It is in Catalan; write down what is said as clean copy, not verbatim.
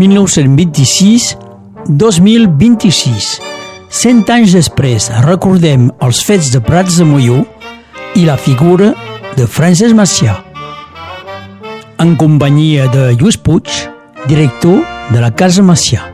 1926-2026. 100 anys després recordem els fets de Prats de Molló i la figura de Francesc Macià, en companyia de Lluís Puig, director de la Casa Macià.